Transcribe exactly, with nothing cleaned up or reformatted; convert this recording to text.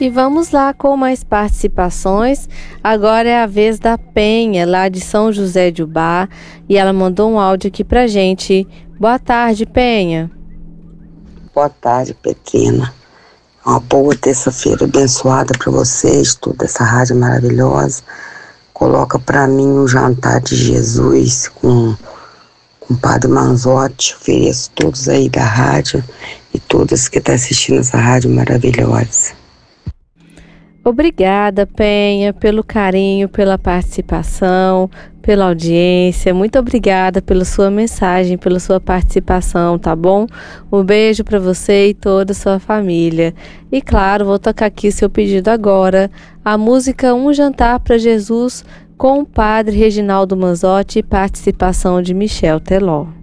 E vamos lá com mais participações. Agora é a vez da Penha, lá de São José de Ubá, e ela mandou um áudio aqui pra gente. Boa tarde, Penha. Boa tarde, Petrina. Uma boa terça-feira abençoada para vocês, toda essa rádio maravilhosa. Coloca para mim um jantar de Jesus com, com o Padre Manzotti. Ofereço todos aí da rádio e todas que estão assistindo essa rádio maravilhosa. Obrigada, Penha, pelo carinho, pela participação, pela audiência. Muito obrigada pela sua mensagem, pela sua participação, tá bom? Um beijo para você e toda a sua família. E claro, vou tocar aqui seu pedido agora, a música Um Jantar para Jesus com o Padre Reginaldo Manzotti e participação de Michel Teló.